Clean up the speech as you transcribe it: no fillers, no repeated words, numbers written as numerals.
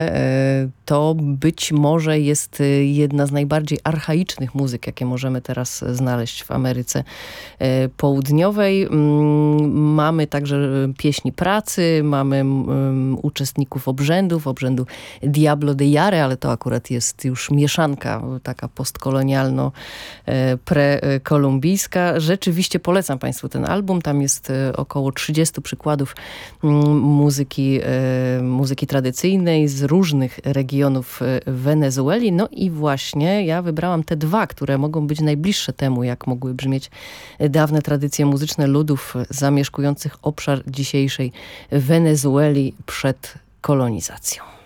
To być może jest jedna z najbardziej archaicznych muzyk, jakie możemy teraz znaleźć w Ameryce Południowej. Mamy także pieśni pracy, mamy uczestników obrzędu Diablo de Jare, ale to akurat jest już mieszanka taka postkolonialno-prekolumbijska. Rzeczywiście polecam Państwu ten album. Tam jest około 30 przykładów muzyki tradycyjnej z różnych regionów Wenezueli. No i właśnie ja wybrałam te dwa, które mogą być najbliższe temu, jak mogły brzmieć dawne tradycje muzyczne ludów zamieszkujących obszar dzisiejszej Wenezueli przed kolonizacją.